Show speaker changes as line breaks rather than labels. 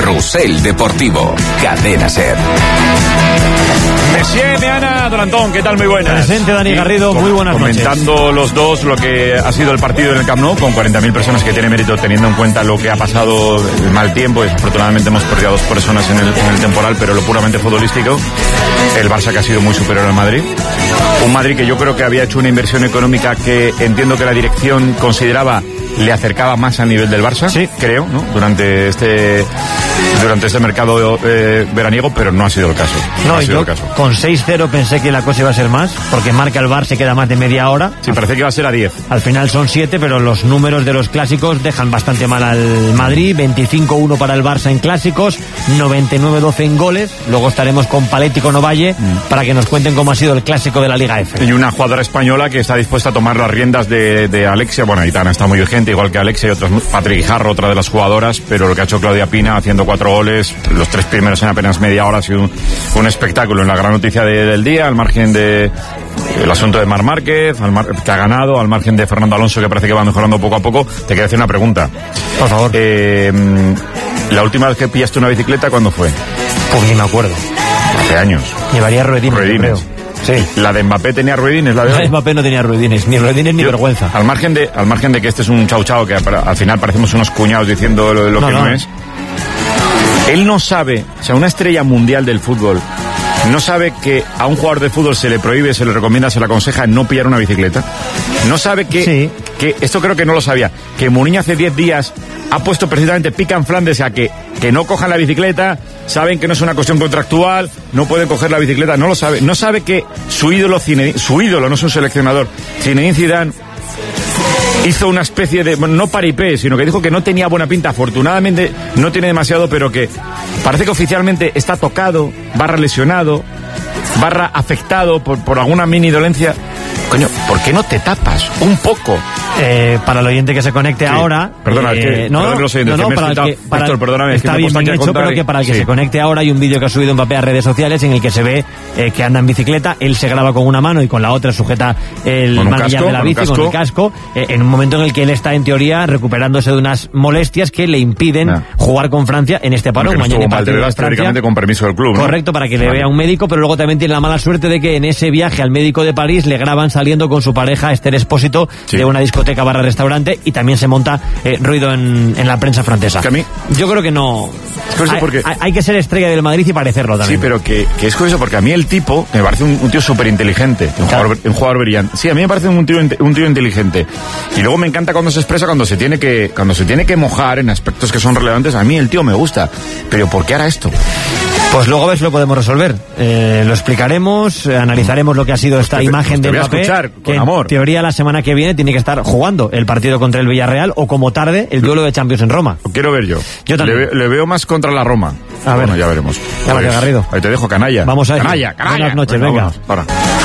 Carrusel Deportivo, Cadena SER.
Monsieur, Meana, Don Antón, ¿qué tal? Muy buenas.
Presente Dani Garrido, muy buenas noches.
Comentando los dos lo que ha sido el partido en el Camp Nou, con 40.000 personas, que tiene mérito teniendo en cuenta lo que ha pasado, el mal tiempo. Desafortunadamente hemos perdido a 2 personas en el temporal, pero lo puramente futbolístico, el Barça, que ha sido muy superior al Madrid. Un Madrid que yo creo que había hecho una inversión económica que entiendo que la dirección consideraba le acercaba más al nivel del Barça, sí, creo, ¿no? Durante este mercado veraniego, pero no ha sido el caso.
Con 6-0 pensé que la cosa iba a ser más, porque marca el Barça, se queda más de media hora.
Sí, parece que va a ser a 10.
Al final son 7, pero los números de los clásicos dejan bastante mal al Madrid. 25-1 para el Barça en clásicos, 99-12 en goles. Luego estaremos con Paletti y con Ovalle para que nos cuenten cómo ha sido el clásico de la Liga F.
Y una jugadora española que está dispuesta a tomar las riendas de Alexia. Bueno, Aitana está muy vigente, igual que Alexia y otros. Patrick Guijarro, otra de las jugadoras, pero lo que ha hecho Claudia Pina, haciendo 4 goles, los 3 primeros en apenas media hora, ha sido un espectáculo. En la gran noticia del día, al margen de el asunto de Marc Márquez, que ha ganado, al margen de Fernando Alonso, que parece que va mejorando poco a poco, te quería hacer una pregunta.
Por favor.
La última vez que pillaste una bicicleta, ¿cuándo fue?
Pues ni me acuerdo.
Hace años.
Llevaría ruedines. Sí.
¿La de Mbappé tenía ruedines?
La de Mbappé no tenía ruedines, ni vergüenza.
Al margen de que este es un chau que al final parecemos unos cuñados diciendo lo que no es. Él no sabe, o sea, una estrella mundial del fútbol no sabe que a un jugador de fútbol se le prohíbe, se le recomienda, se le aconseja no pillar una bicicleta. No sabe que esto creo que no lo sabía, que Mourinho hace 10 días ha puesto precisamente pica en Flandes a que no cojan la bicicleta. Saben que no es una cuestión contractual, no pueden coger la bicicleta, no lo sabe. No sabe que su ídolo, no es un seleccionador, Zinedine Zidane, hizo una especie de, no paripé, sino que dijo que no tenía buena pinta. Afortunadamente no tiene demasiado, pero que parece que oficialmente está tocado, lesionado, afectado por alguna mini dolencia. Coño, ¿por qué no te tapas un poco?
Para el oyente que se conecte ahora...
Perdona, perdóname.
Está bien hecho, pero que para el que se conecte ahora hay un vídeo que ha subido Mbappé a redes sociales en el que se ve que anda en bicicleta. Él se graba con una mano y con la otra sujeta el manillar de la bici, con el casco, en un momento en el que él está, en teoría, recuperándose de unas molestias que le impiden jugar con Francia en este parón.
Mañana teóricamente con permiso del club, ¿no?
Correcto, para que le vea un médico, pero luego también tiene la mala suerte de que en ese viaje al médico de París le graban saliendo con su pareja Esther Espósito de una discoteca /restaurante, y también se monta ruido en la prensa francesa. Yo creo que no. Hay que ser estrella del Madrid y parecerlo también.
Sí, pero que es curioso, porque a mí el tipo me parece un tío súper inteligente, un jugador brillante. Sí, a mí me parece un tío inteligente. Y luego me encanta cuando se expresa, cuando se tiene que mojar en aspectos que son relevantes. A mí el tío me gusta. Pero ¿por qué hará esto?
Pues luego a ver si lo podemos resolver. Lo explicaremos, analizaremos lo que ha sido esta imagen de Mbappé, que en teoría la semana que viene tiene que estar jugando el partido contra el Villarreal, o como tarde el duelo de Champions en Roma.
Lo quiero ver yo.
Yo también.
Le veo más contra la Roma.
Bueno,
ya veremos.
Garrido.
Ahí te dejo, canalla.
Vamos a ir.
Canalla.
Buenas noches, venga.
Vámonos. Para.